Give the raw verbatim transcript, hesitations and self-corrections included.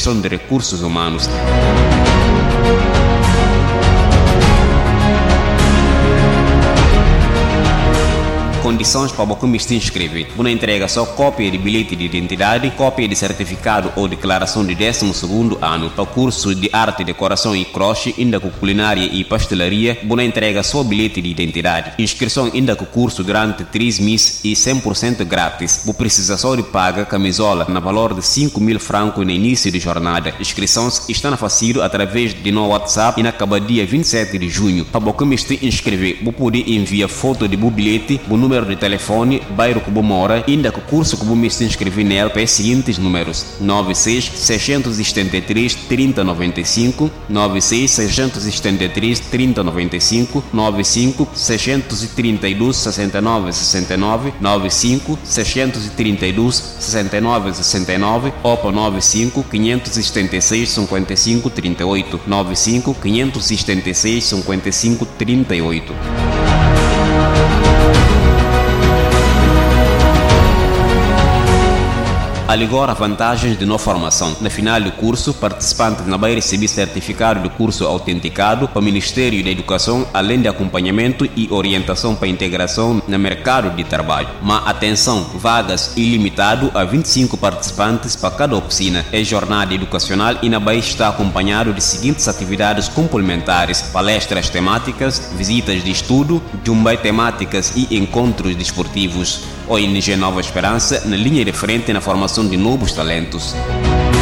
Gestão de Recursos Humanos. Condições para você se inscrever. Você entrega só cópia de bilhete de identidade, cópia de certificado ou declaração de décimo segundo ano. Para curso de arte, decoração e crochê, ainda com culinária e pastelaria, você entrega só bilhete de identidade. Inscrição ainda com curso durante três meses e cem por cento grátis. Você precisa só de pagar camisola na valor de cinco mil francos no início de jornada. Inscrições estão facilis através de no WhatsApp e na acaba dia vinte e sete de junho. Para você se inscrever, você pode enviar foto de seu bilhete, o número de telefone, bairro que você mora, ainda que o curso que você se inscrever nele para os seguintes números: nove seis, seis sete três, três zero nove cinco, nove seis, seis sete três, três zero nove cinco, nove cinco, seis três dois, seis nove seis nove, nove cinco, seis três dois, seis nove seis nove ou para nove cinco, cinco sete seis, cinco cinco três oito, nove cinco, cinco sete seis, cinco cinco três oito. Agora, vantagens de não formação. No final do curso, participantes não vai receber certificado de curso autenticado para o Ministério da Educação, além de acompanhamento e orientação para a integração no mercado de trabalho. Mas atenção, vagas ilimitado a vinte e cinco participantes para cada oficina. É jornada educacional e não vai estar acompanhado de seguintes atividades complementares: palestras temáticas, visitas de estudo, jumbai temáticas e encontros desportivos. O O N G Nova Esperança na linha de frente na formação de novos talentos.